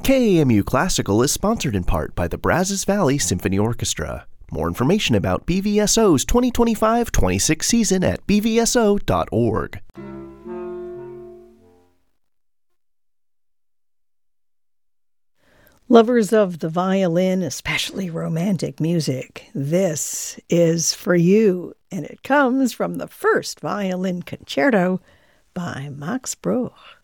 KAMU Classical is sponsored in part by the Brazos Valley Symphony Orchestra. More information about BVSO's 2025-26 season at bvso.org. Lovers of the violin, especially romantic music, this is for you, and it comes from the first violin concerto by Max Bruch.